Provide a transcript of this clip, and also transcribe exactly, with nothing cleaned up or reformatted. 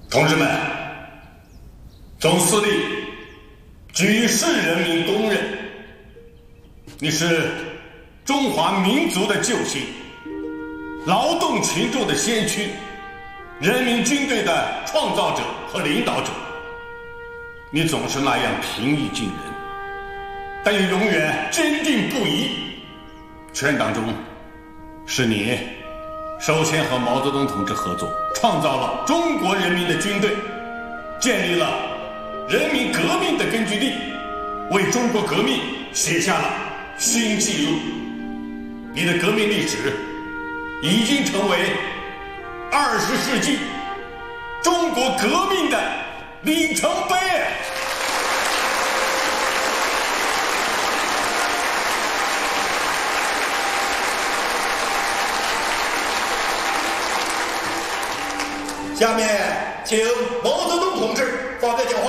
同志们，总司令举世人民公认，你是中华民族的救星，劳动群众的先驱，人民军队的创造者和领导者。你总是那样平易近人，但又永远坚定不移。全党中，是你首先和毛泽东同志合作，创造了中国人民的军队，建立了人民革命的根据地，为中国革命写下了新纪录。你的革命历史已经成为二十世纪中国革命的里程碑。 下面，请毛泽东同志发表讲